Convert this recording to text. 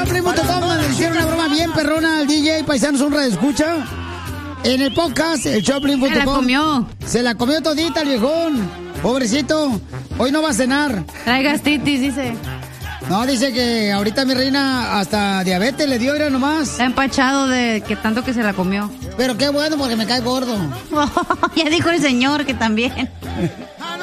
Showplay.com le hicieron una broma bien perrona al DJ Paisanos, un radioescucha. En el podcast, el Showplay.com. Se la comió. Se la comió todita el viejón. Pobrecito. Hoy no va a cenar. Trae gastritis, dice. No, dice que ahorita mi reina hasta diabetes le dio, era nomás. Está empachado de que tanto que se la comió. Pero qué bueno porque me cae gordo. Ya dijo el señor que también.